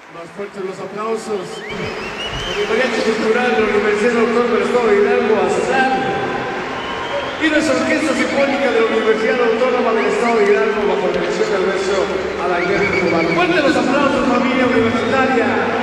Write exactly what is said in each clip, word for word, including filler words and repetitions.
Más fuertes los aplausos. El Mariachi Cultural de la Universidad Autónoma del Estado de Hidalgo, ASAN, y nuestra Orquesta Sinfónica de la Universidad Autónoma del Estado de Hidalgo, bajo la dirección del maestro Adalberto Escobar. Fuertes los aplausos, familia universitaria.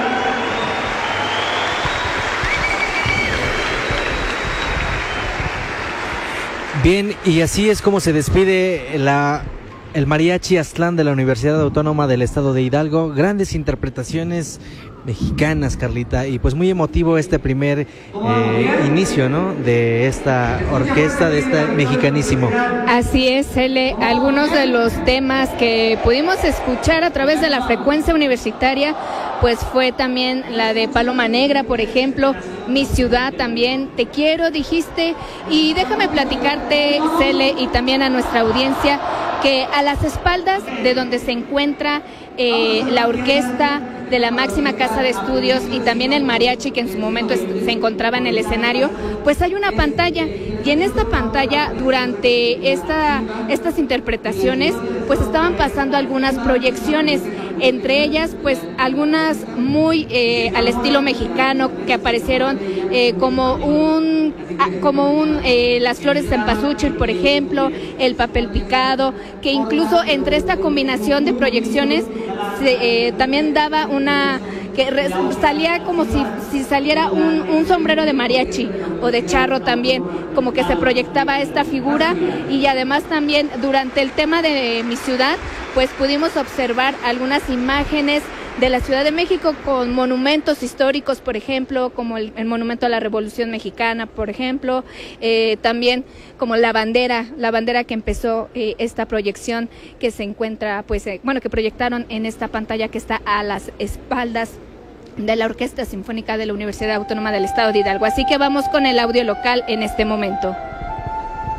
Bien, y así es como se despide la, el Mariachi Aztlán de la Universidad Autónoma del Estado de Hidalgo. Grandes interpretaciones mexicanas, Carlita, y pues muy emotivo este primer eh, inicio, ¿no?, de esta orquesta, de este mexicanísimo. Así es, Cele, algunos de los temas que pudimos escuchar a través de la frecuencia universitaria, pues fue también la de Paloma Negra, por ejemplo, Mi Ciudad también, Te Quiero, dijiste, y déjame platicarte, Cele, y también a nuestra audiencia, que a las espaldas de donde se encuentra eh, la orquesta de la máxima casa de estudios y también el mariachi que en su momento es, se encontraba en el escenario, pues hay una pantalla, y en esta pantalla durante esta, estas interpretaciones pues estaban pasando algunas proyecciones, entre ellas pues algunas muy eh, al estilo mexicano que aparecieron eh, como un como un eh, las flores de cempasúchil, por ejemplo, el papel picado, que incluso entre esta combinación de proyecciones se, eh, también daba una que re, salía como si, si saliera un, un sombrero de mariachi o de charro también, como que se proyectaba esta figura. Y además también durante el tema de Mi Ciudad pues pudimos observar algunas imágenes de la Ciudad de México con monumentos históricos, por ejemplo, como el, el Monumento a la Revolución Mexicana, por ejemplo, eh, también como la bandera, la bandera que empezó eh, esta proyección que se encuentra, pues, eh, bueno, que proyectaron en esta pantalla que está a las espaldas de la Orquesta Sinfónica de la Universidad Autónoma del Estado de Hidalgo. Así que vamos con el audio local en este momento.